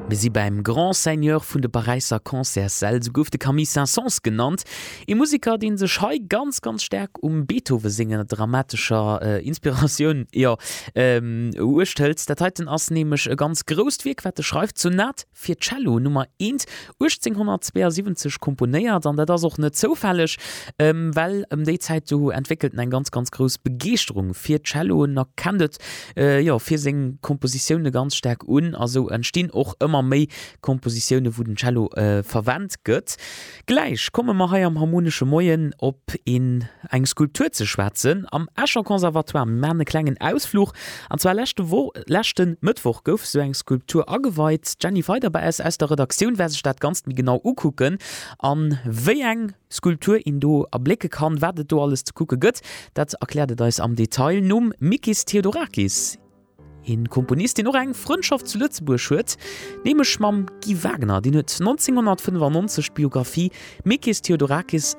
sie beim Grand Seigneur vun de Pariser Concertsaal so gouf de Camille Saint-Saëns genannt. E Musiker, den sech hei ganz stark Beethoven singen dramatischer Inspiration urstellt. Dat heiten ass nämlich e ganz grost Werk, wat schreift Sonat fir Cello Nummer 1 1872 komponéiert, an dat auch net zofällig, weil déi Zeit du entwickelten ein ganz groß Begeisterung fir Cello erkannt fir se Kompositionen ganz stark also entstehen auch immer méi Kompositionen wo den Cello verwandt gëtt. Gleich komme ma ha am harmonische Moien op in eng Skulptur ze schwatzen am Escher Konservatoire Merne klengen Ausflug an zwar lächten Mittwoch gouf so eng Skulptur aweit. Jenny Feder bei es aus der Redaktion wer sich dat ganz genau ukucken an wéi eng Skulptur in do erblicke kann, werdet du alles zu kucke gëtt. Dat erklärte da am Detail num Mikis Theodorakis. In Komponistin noch eng Freundschaft zu Lützeburg huet, nemech mam Guy Wagner, die huet 1995 Biografie Mikis Theodorakis